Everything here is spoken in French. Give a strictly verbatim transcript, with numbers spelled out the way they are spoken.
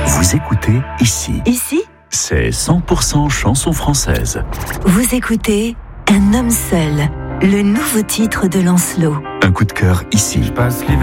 Vous écoutez ici. Ici, C'est cent pour cent chanson française. vous écoutez Un homme seul, le nouveau titre de Lancelot. Un coup de cœur ici. Je passe l'hiver